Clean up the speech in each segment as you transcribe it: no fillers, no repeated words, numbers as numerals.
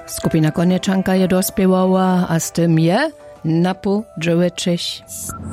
Skupina Konieczanka je dospiewała, a z tym je Napo Dżołeczeć.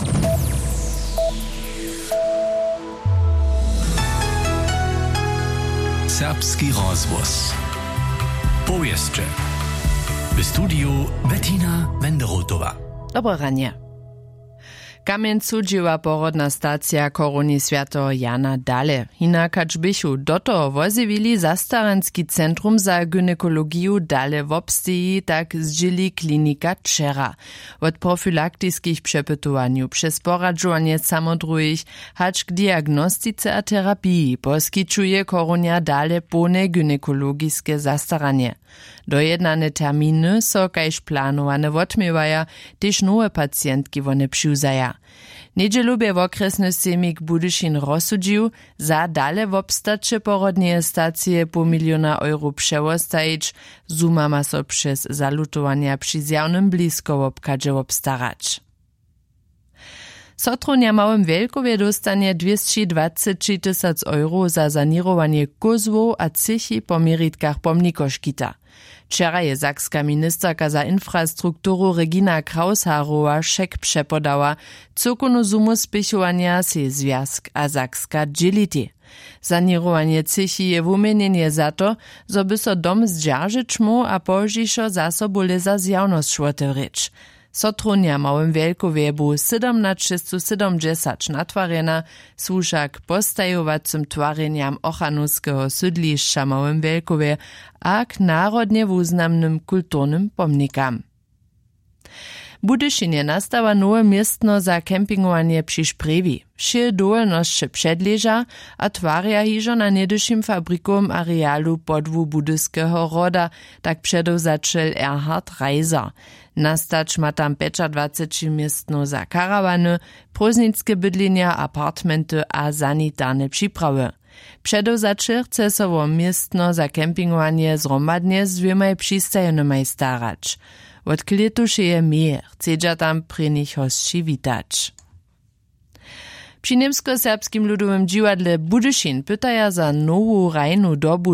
Serbski rozgłos. Powieszcze. W studiu Bettina Wenderotowa. Dobre ranie. Kamień cudziła porodna stacja koroni święto Jana Dale. Hinakacz bychu do toho wozywili zastaranski centrum za gynekologiju Dale w obsteji, tak zdzili klinika Czera. Od profilaktyckich przepytowaniu przez poradzowanie samodrujich, hacz k diagnostice a terapii poskiczuje koronia Dale pone gynekologiskie zastaranie. Dojednane terminy so kajż planowane wotmiewaja, tež nowe pacjentki wone přiwzaja. Niedzielubie w okresny semik Budyšin rozsudził, za Dale w obstacze porodnie stacje $500 000 przewostajić, zuma ma so przez zalutowania przy zjawnym blisko obkadzie obstarać. Sotronia Małym Wielkowie dostanie 223 000 euro za sanirowanie kozłów a cychi po meritkach pomnikoškita. Wczoraj je sakska ministerka za infrastrukturu Regina Krausharowa szek przepodała, cokonu sumu spichowania se Związk a Sakska dzieliti. Sanirowanie cychi je wumienienie za to, zo by so dom zdźerżyć mu a požišo zasobule za zjawność otewryć. Sotronia Małym Wielkowie bu 1770 natwarjena, służa k postajowacym twarjenjam Ochanowskiego sydlišća Małym Wielkowie a k narodnie wuznamnym kulturnym pomnikam. Budyšinie nastawa nowe miestno za kempingowanie przy Šprewi. Wsie dolnosće předleža a twarja hižo na niedyšim fabrikom arealu podwu budyskiego roda, tak předovzačel Erhard Reiser. Nastać ma tam 25 miestno za karawany, próżnickie bydlenia, apartmenty a sanitarne przyprawy. Předovzačel chce so wo miestno za kempingowanie zromadnie z dvěmaj přistajonymi starać. Od kletuše je mehr, chcedža tam pri nich hostči witać. Przy niemsko-serbskim ludowym dziwadle Budyšin pytaja za nowu rajnu dobu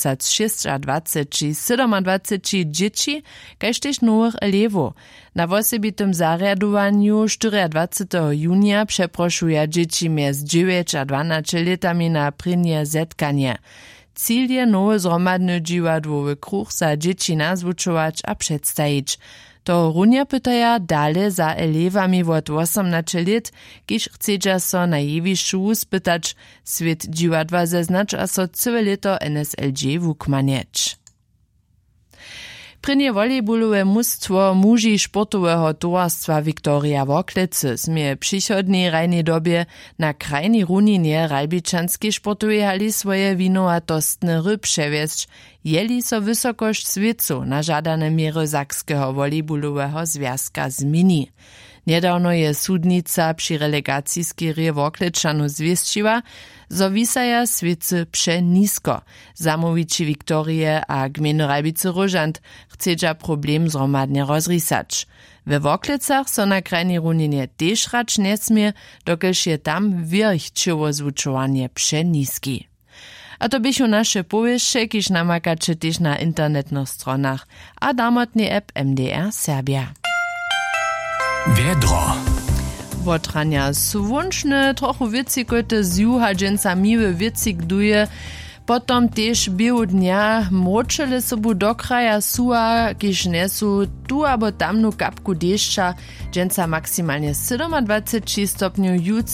2026-27 dzieci, kaž tež nowych elewów. Na wosebitym zariadowaniu 24 junia przeproszuje dzieci mjez 9 a 12 letami na prynie zetkanie. Cíl je nowy zromadny dziwadłowy kruch za dzieci nazwučować a przedstajić. To runia pytaja dale za elewami od 18 lat, kiż chcedža so na jewišću spytać, svět dziwadła zeznać a so całe leto NSLG wukmanieć. Prynie volejbolowe mustwo muži sportowego towarstwa Viktoria Woklecy smie przychodnej rajnej dobie na krajnej runinie Ralbičanskiej sportowej hali swoje winowatostne ry przewiesć, jeli so wysokość swiecu na żadane miery Sakskiego volejbolowego związka zmieni. Niedawno je sudnica przy relegacijskiej rje Woklečanu zwiestiła, zo wisaja swiece przenisko. Zamowici Viktorie a gminy Ralbice Różant chcedža problem zromadnie rozrisać. We Woklecach so na krajnej runinie też racz nie smie, dokelž je tam wierchczowo zwučowanie przeniski. A to bychu nasze powieście, kiż namakacie też na internetnych stronach, a damotny app MDR Serbia. Wiedro. Wotrania słonczne, trochu wiecikote z juha dżęca miły wiecik duje, potom też biegu dnia mročele sobu do kraja suha, kiż nesu tu abo tamnu kapku deszcza, dżęca maksymalnie 27 stopniu, juc